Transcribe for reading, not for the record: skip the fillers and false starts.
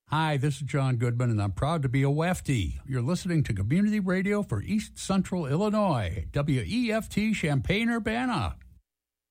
Hi, this is John Goodman, and I'm proud to be a Wefty. You're listening to Community Radio for East Central Illinois, WEFT Champaign-Urbana.